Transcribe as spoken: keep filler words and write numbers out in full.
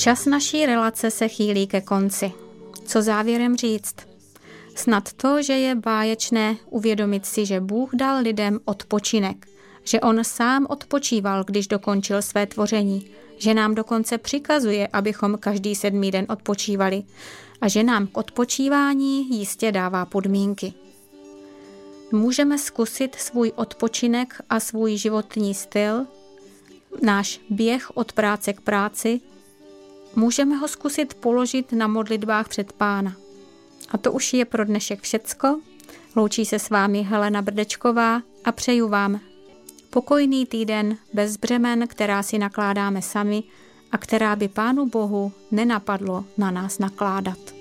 Čas naší relace se chýlí ke konci. Co závěrem říct? Snad to, že je báječné uvědomit si, že Bůh dal lidem odpočinek, že on sám odpočíval, když dokončil své tvoření, že nám dokonce přikazuje, abychom každý sedmý den odpočívali a že nám k odpočívání jistě dává podmínky. Můžeme zkusit svůj odpočinek a svůj životní styl, náš běh od práce k práci, můžeme ho zkusit položit na modlitbách před Pána. A to už je pro dnešek všecko. Loučí se s vámi Helena Brdečková a přeju vám pokojný týden bez břemen, která si nakládáme sami a která by Pánu Bohu nenapadlo na nás nakládat.